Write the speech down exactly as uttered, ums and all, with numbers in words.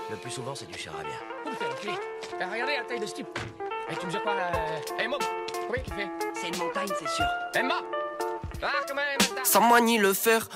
Le plus souvent, c'est du charabia. Oh putain, enculé. Eh, regardez la taille de ce type. Eh, tu me dis quoi, là? Eh, Mo, combien tu fais? C'est une montagne, c'est sûr. Emma! Ah, quand même, Ça manie le fer,